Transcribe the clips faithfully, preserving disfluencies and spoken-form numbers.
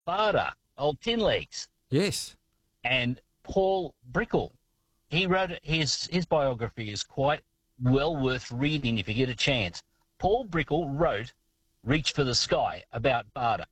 Barter, old Tin Legs, Yes. and Paul Brickle. He wrote his his biography is quite well worth reading if you get a chance. Paul Brickle wrote "Reach for the Sky" about Barter.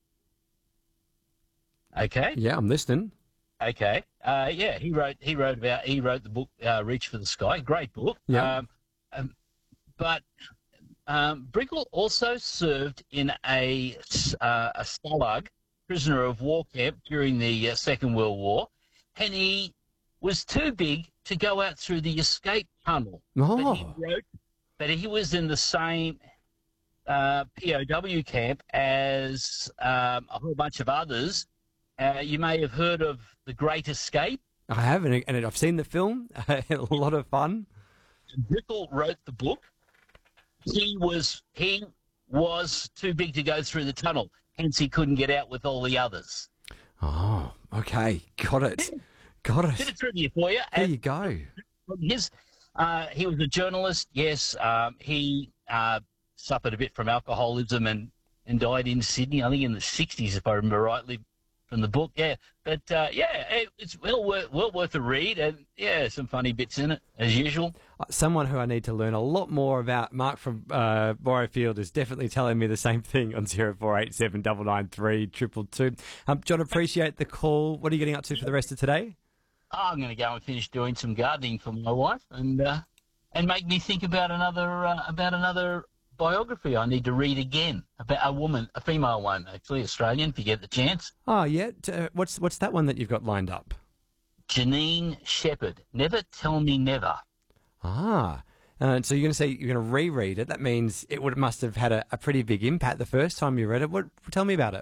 Okay, Yeah, I'm listening. okay, uh, yeah. He wrote he wrote about he wrote the book uh, "Reach for the Sky." Great book. Yeah. Um, um, but um, Brickle also served in a uh, a Stalag, prisoner of war camp during the uh, Second World War, and he was too big to go out through the escape tunnel. But he Oh. wrote, but he was in the same uh, P O W camp as um, a whole bunch of others. Uh, you may have heard of The Great Escape. I have, and, and I've seen the film. A lot of fun. Brickle wrote the book. He was he was too big to go through the tunnel, hence he couldn't get out with all the others. Oh, okay. Got it. Got Bit it. of trivia for you. There And you go. his, uh, he was a journalist. Yes, um, he uh, suffered a bit from alcoholism and, and died in Sydney. I think in the sixties, if I remember rightly, from the book. Yeah, but uh, yeah, it, it's well worth well worth a read, and yeah, some funny bits in it as usual. Uh, Someone who I need to learn a lot more about, Mark from uh, Borrowfield, is definitely telling me the same thing on zero four eight seven nine nine three two two two. Um, John, appreciate the call. What are you getting up to for the rest of today? Oh, I'm going to go and finish doing some gardening for my wife, and uh, and make me think about another uh, about another biography I need to read again about a woman, a female one, actually, Australian, if you get the chance. Oh, yeah. T- Uh, what's what's that one that you've got lined up? Janine Shepherd. Never Tell Me Never. Ah. Uh, so you're going to say you're going to reread it. That means it would must have had a, a pretty big impact the first time you read it. What? Tell me about it.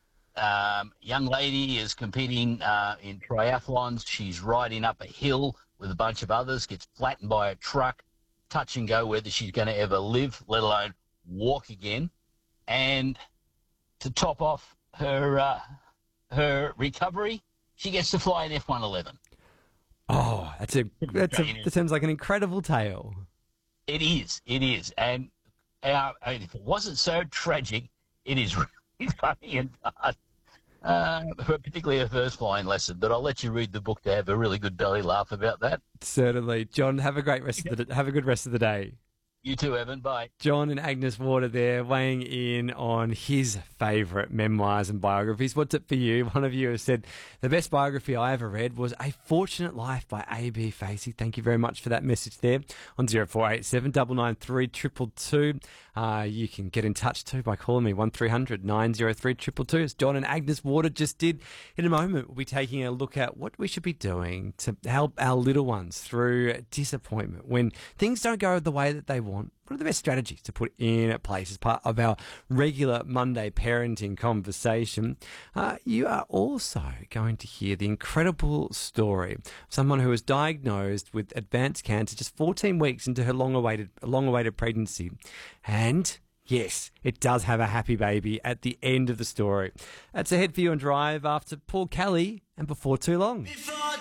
Um, young lady is competing uh, in triathlons. She's riding up a hill with a bunch of others, gets flattened by a truck, touch and go whether she's going to ever live, let alone walk again. And to top off her uh, her recovery, she gets to fly an F one eleven. Oh, that's a that's a that sounds like an incredible tale. It is, it is. And uh, if it wasn't so tragic, it is really funny and fun. Uh, particularly her first flying lesson, but I'll let you read the book to have a really good belly laugh about that. Certainly, John. Have a great rest of the have a good rest of the day. You too, Evan. Bye. John and Agnes Water there weighing in on his favourite memoirs and biographies. What's it for you? One of you has said, the best biography I ever read was A Fortunate Life by A B Facey. Thank you very much for that message there on zero four eight seven nine nine three two two two. Uh, you can get in touch too by calling me one three hundred nine oh three two two two, as John and Agnes Water just did. In a moment, we'll be taking a look at what we should be doing to help our little ones through disappointment when things don't go the way that they want. What are the best strategies to put in place as part of our regular Monday parenting conversation? Uh, you are also going to hear the incredible story of someone who was diagnosed with advanced cancer just fourteen weeks into her long-awaited, long-awaited pregnancy. And yes, it does have a happy baby at the end of the story. That's ahead for you on Drive after Paul Kelly and Before Too Long. Before